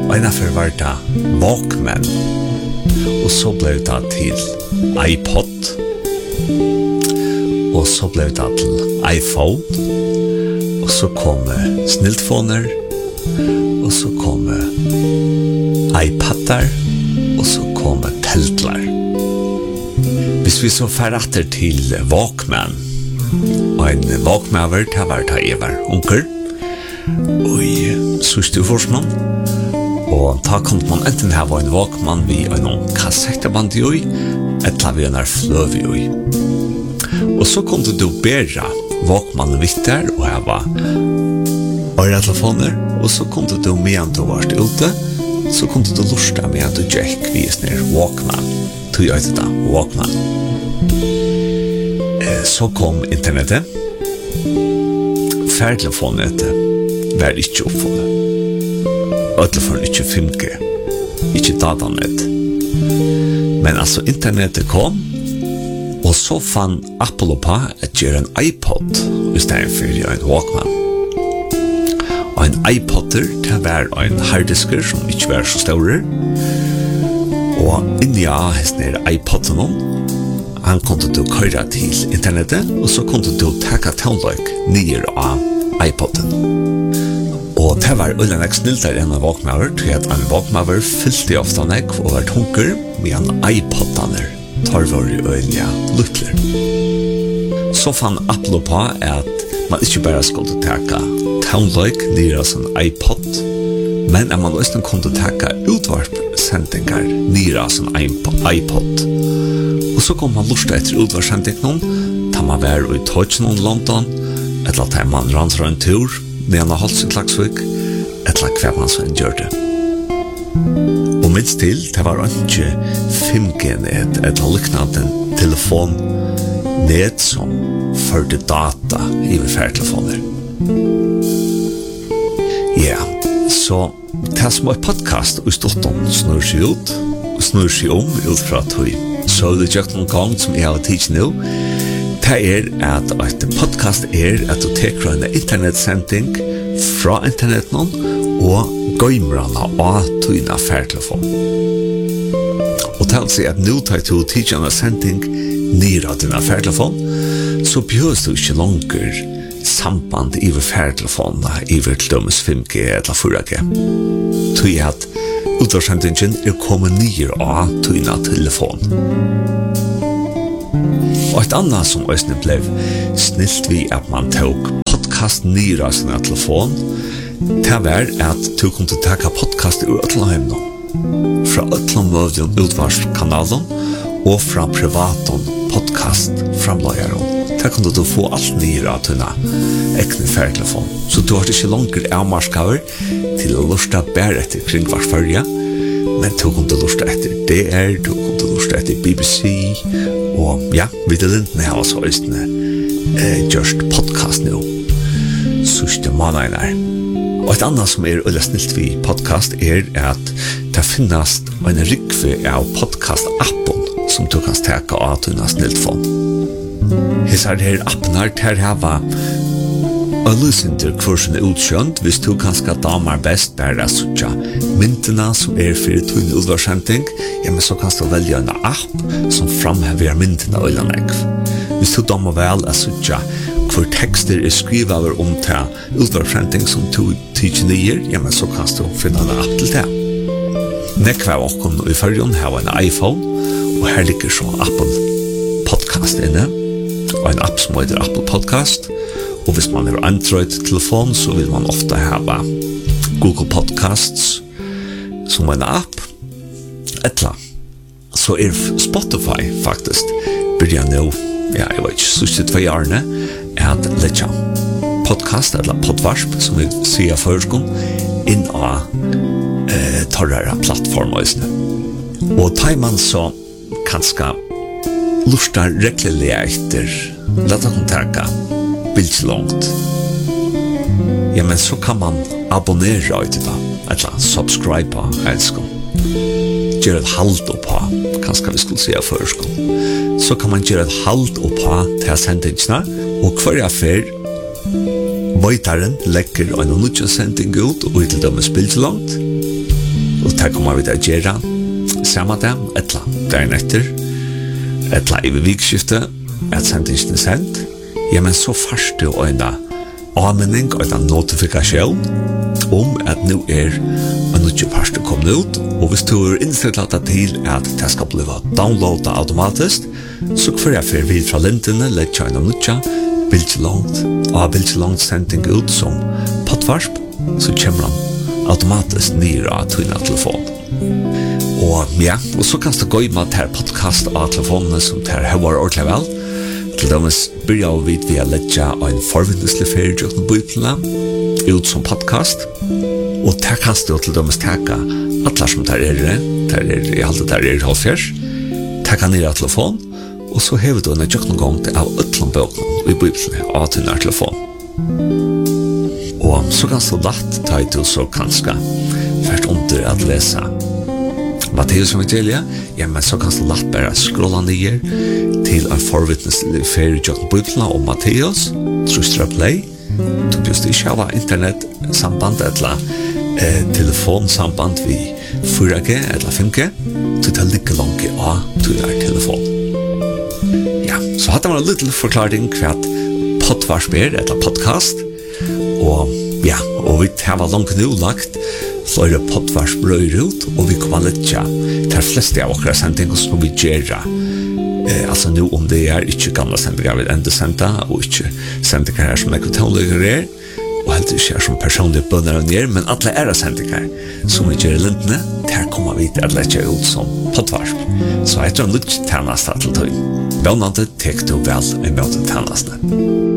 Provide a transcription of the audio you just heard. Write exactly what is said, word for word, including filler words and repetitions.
Ena för var det Walkman. Och så blev det till iPod. Och så blev det till iPhone. Och så kom sniltfoner. Och så kom iPadar. Och så kom teltlar. Hvis vi så färrater till Walkman. Och en Walkman var det var det Evar onkel. Og i sørste forskning. Og da kom man enten her var en Walkman vi og noen kassetteband i oi, etla vi en er fløv i oi. Og så kunne du bedre Walkman vitter, og her var øretelefoner, og så kunne du medan du var ute, så kunne du lusta medan du gikk vis ned Walkman. Du gjør det da, Walkman. Så kom internettet, færtelefonet, var ikke oppfunnet. Øtlefonen ikke fem G, ikke datanet. Men altså internettet kom, og så fann Apple på at gjøre en iPod i stedet for en Walkman. Og en iPodder, det var en harddisker som ikke var så større. Og inni av hesten iPodden, han kunne du køyre til internettet, og så kunne du takke townløk nye av iPodden. Og det var ullen ek sniltere enn en Walkmaver, til at en Walkmaver fyllte ofte nek og var tunker, med en iPod-daner tar var i øynlige luttler. Så fann Apple på at man ikke bare skulle takke townløk nye av sin iPod, men at man også kunne takke utvarpsendingar nye av sin iPod. Og så kom man lurt etter utvarpsendingen, da man var i Tøtjen i London, eller at man rant en tur, Nena Holsen Klagsvik, etla hver man så enn gjør det. Og minst til, det var ikke fem G-net, etla liknande en telefon-net som førte data i færtelefoner. Ja, så det som er podcast og ståtton snur seg ut, snur seg om ut fra tog. Så det gjør noen gang som jeg har tidsi nå, det er at et podcast er at du teker en internetsending fra internetten og gøymrene av tøyne færtelefon. Og til å si at nå tar du tidsen en sending nere av dine færtelefon, så behøves du ikke langer samband i færtelefonene i til dømes fem G eller fire G. Tøy at utvarsendingen er kommet nere av tøyne telefon. Og et annet som også ble snilt vi at man tok podcast nere av sin telefon, det var at du kunne takke podcast ur Øtlandheim nå. Fra Øtlandmøvden utvarskanalen og fra privaten podcast framløyeren. Der kunne du få alt nere av dine ekne færtelefon. Så du har ikke langer avmarskaver til å lusta bare etter kringvarsfølge, men du kunne lusta etter D R, du kunne lusta etter B B C, og ja, Vidde Linden har også østene eh, gjørst podcast nå. Sørste måneder. Og et annet som er øyla snilt vi podcast er at det finnes en rikve av podcast-appen som du kan steke av til en sniltfond. Hese er her appen her til å ha Øylusinter kursen er utkjønt hvis du kanskje damer best bare å suttje myntene som er for tøyne utvarsending, ja, men så kan du velge en app som framhever myntene øylandekv. Hvis du damer vel å suttje hvor tekster er skrivet over om til utvarsending som du tidser nye, ja, men så kan du finne en app til det. Nekva av åkken i førjen har en iPhone, og her ligger så Apple Podcast inne, og en app som heter Apple Podcast. Og hvis man har Android-telefon, så vil man ofte ha Google Podcasts som en app. Etla. Så er Spotify faktisk begynner nå, ja, jeg vet ikke, siste tve årene, at letja podcast, eller podvarsp, som vi sier førskom, inn av eh, torrere plattformer. Og tar man så kanskje lustar rekkelig etter, la ta kontakta, bildt långt. Ja, men så kan man abonnera ut det, eller subscribe, elsker. Gjør et halvt oppa, kanskje vi skulle si av førskål. Så kan man gjøre et halvt oppa til sendingsene, og hver affær Vøytaren legger en nødvendig sending ut, og til dem er spilt langt. og det kommer vi til å gjøre samme dag, etla dagen etter, etla i vikskiftet, at sendingen er sendt. Ja, men så først du øyne anmenning og en notifikasjon om at nå er en nødvendig parst kommet ut, og hvis du er innstilt til at det skal bli downloadet automatisk, så får jeg for vid fra lintene, lett kjøyne nødvendig, bildelangt, og bildelangt sending ut som pottvarsp, så kommer han automatisk nere av tøyne telefon. Og ja, og så kan du gå i med til podcast av telefonene som tar høyere ordentlig vel. Til dømes begynner vi ved å legge en forvindeslig ferie til bøyplene ut som podcast. Og der kan du til dømes teke alle som tar er det, der er i alt det der er halvfjers, teke nere av telefon, og så hever du en jøkken gang til av utlånbøkene i bøyplene av tøyne telefon. Og så kan du lagt ta i til så kanskje først under at lese Matteus evangeliet, ja, men så kan du lagt bare scrolla ned til en forvittneslig ferie i Bibelen om Matteus, trustra play, du just ikke har internetsamband eller eh, telefonsamband vi fire G eller fem G, så det ligger langt av til er telefon. Ja, så hadde man en liten forklaring hva pottvarsp er, eller podcast, og ja, og vi har langt nå lagt flere pottvarsp røyr ut, og vi kommer litt til de fleste av okra sendinger som vi gjør. Eh, altså nå om det er ikke gamle sendinger vi enda senda, og ikke sendinger her som er kontonligere er, og helt ikke er som personlige bønner og nyer, men alle er sendinger som vi gjør i lintene, der kommer vi til å lette ut som pottvarsp. Så jeg tror litt tjeneste til tøy. Vannende tek du vel en møte tjeneste.